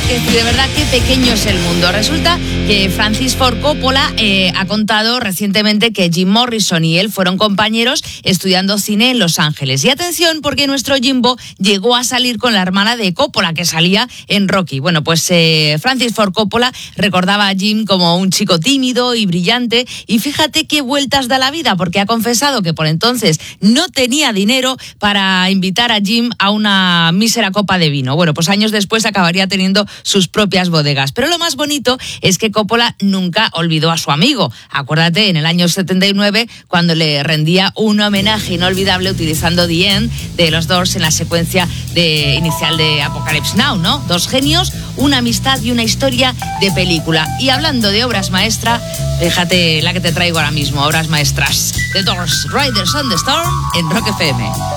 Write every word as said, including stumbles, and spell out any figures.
que de verdad qué pequeño es el mundo. Resulta que Francis Ford Coppola eh, ha contado recientemente que Jim Morrison y él fueron compañeros estudiando cine en Los Ángeles. Y atención, porque nuestro Jimbo llegó a salir con la hermana de Coppola, que salía en Rocky. Bueno, pues eh, Francis Ford Coppola recordaba a Jim como un chico tímido y brillante, y fíjate qué vueltas da la vida, porque ha confesado que por entonces no tenía dinero para invitar a Jim a una mísera copa de vino. Bueno, pues años después acabaría teniendo sus propias bodegas. Pero lo más bonito es que Coppola nunca olvidó a su amigo. Acuérdate, en el año setenta y nueve, cuando le rendía un homenaje inolvidable utilizando The End de los Doors en la secuencia de, inicial de Apocalypse Now, ¿no? Dos genios, una amistad y una historia de película. Y hablando de obras maestras, fíjate la que te traigo ahora mismo, obras maestras. The Doors, Riders on the Storm, en Rock F M.